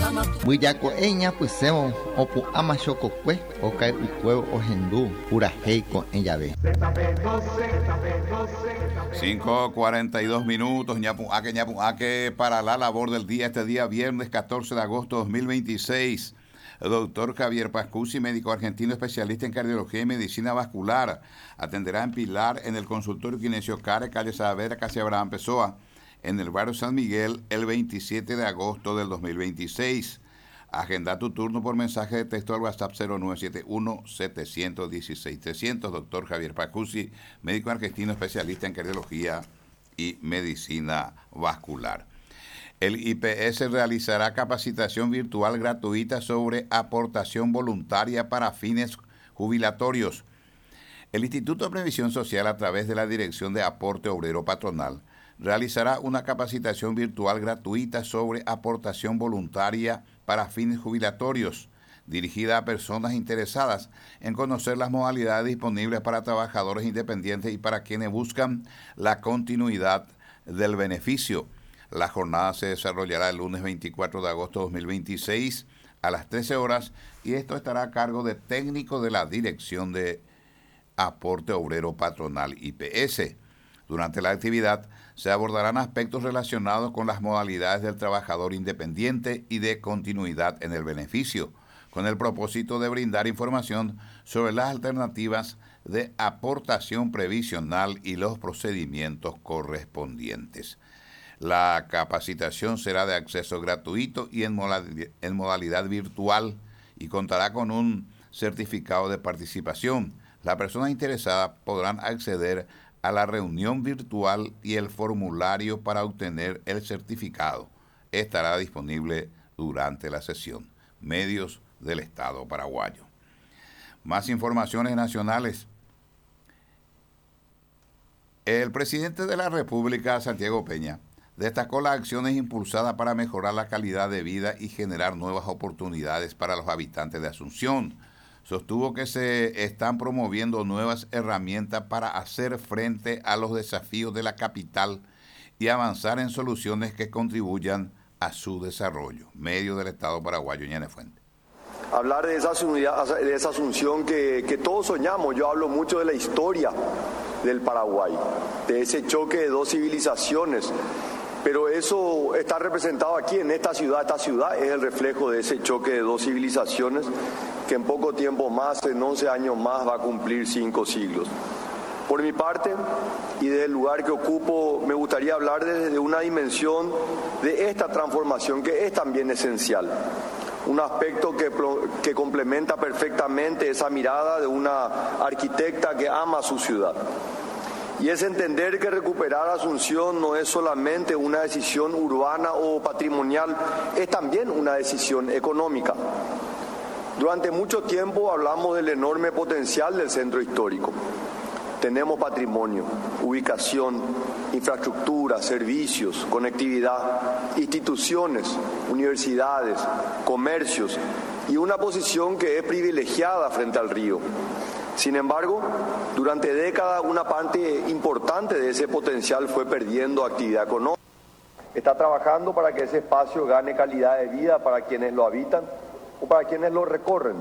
Buyaco eña pues semo opu ama chococue o cae ucuevo o hendú pura heico en llave. 5:42 ñapuaque para la labor del día, este día viernes 14 de agosto de 2026. El doctor Javier Pascusi, médico argentino especialista en cardiología y medicina vascular, atenderá en Pilar en el consultorio Quinesio Care, calle Saavedra, casi Abraham Pessoa, en el barrio San Miguel, el 27 de agosto del 2026. Agenda tu turno por mensaje de texto al WhatsApp 0971-716-300. Doctor Javier Pascusi, médico argentino especialista en cardiología y medicina vascular. El IPS realizará capacitación virtual gratuita sobre aportación voluntaria para fines jubilatorios. El Instituto de Previsión Social, a través de la Dirección de Aporte Obrero Patronal, realizará una capacitación virtual gratuita sobre aportación voluntaria para fines jubilatorios, dirigida a personas interesadas en conocer las modalidades disponibles para trabajadores independientes y para quienes buscan la continuidad del beneficio. La jornada se desarrollará el lunes 24 de agosto de 2026 a las 13 horas y esto estará a cargo de técnico de la Dirección de Aporte Obrero Patronal IPS. Durante la actividad se abordarán aspectos relacionados con las modalidades del trabajador independiente y de continuidad en el beneficio, con el propósito de brindar información sobre las alternativas de aportación previsional y los procedimientos correspondientes. La capacitación será de acceso gratuito y en modalidad virtual y contará con un certificado de participación. Las personas interesadas podrán acceder a la reunión virtual y el formulario para obtener el certificado. Estará disponible durante la sesión. Medios del Estado paraguayo. Más informaciones nacionales. El presidente de la República, Santiago Peña, destacó las acciones impulsadas para mejorar la calidad de vida y generar nuevas oportunidades para los habitantes de Asunción. Sostuvo que se están promoviendo nuevas herramientas para hacer frente a los desafíos de la capital y avanzar en soluciones que contribuyan a su desarrollo. Medio del Estado paraguayo, Ñane Fuente. Hablar de esa Asunción que todos soñamos. Yo hablo mucho de la historia del Paraguay, de ese choque de dos civilizaciones. Pero eso está representado aquí en esta ciudad. Esta ciudad es el reflejo de ese choque de dos civilizaciones que en poco tiempo más, en 11 años más, va a cumplir 5 siglos. Por mi parte, y desde el lugar que ocupo, me gustaría hablar desde una dimensión de esta transformación que es también esencial. Un aspecto que complementa perfectamente esa mirada de una arquitecta que ama su ciudad. Y es entender que recuperar Asunción no es solamente una decisión urbana o patrimonial, es también una decisión económica. Durante mucho tiempo hablamos del enorme potencial del centro histórico. Tenemos patrimonio, ubicación, infraestructura, servicios, conectividad, instituciones, universidades, comercios y una posición que es privilegiada frente al río. Sin embargo, durante décadas una parte importante de ese potencial fue perdiendo actividad económica. Está trabajando para que ese espacio gane calidad de vida para quienes lo habitan o para quienes lo recorren.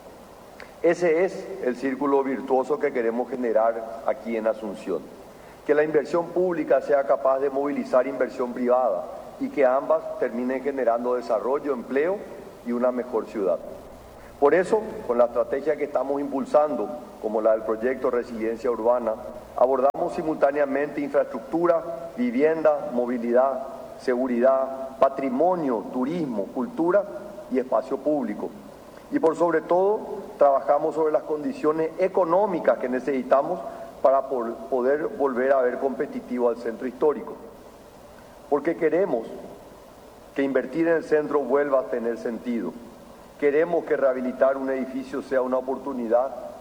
Ese es el círculo virtuoso que queremos generar aquí en Asunción. Que la inversión pública sea capaz de movilizar inversión privada y que ambas terminen generando desarrollo, empleo y una mejor ciudad. Por eso, con la estrategia que estamos impulsando, como la del proyecto Resiliencia Urbana, abordamos simultáneamente infraestructura, vivienda, movilidad, seguridad, patrimonio, turismo, cultura y espacio público. Y por sobre todo, trabajamos sobre las condiciones económicas que necesitamos para poder volver a ver competitivo al centro histórico. Porque queremos que invertir en el centro vuelva a tener sentido. Queremos que rehabilitar un edificio sea una oportunidad